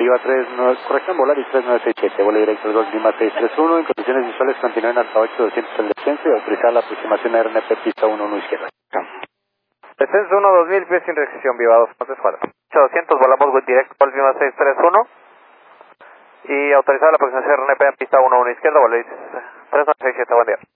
Viva 39, corrección Volaris 3967, vuelo directo al Gol Lima 631, en condiciones visuales continúen hasta 8200 el descenso y autorizar la aproximación a RNP pista 11 izquierda. Descenso 1, 2000 pies sin restricción, Viva 2, más escuadra. 8200, volamos Gol directo al Lima 631 y autorizar la aproximación RNP en pista 11 izquierda, Volaris 3967, buen día.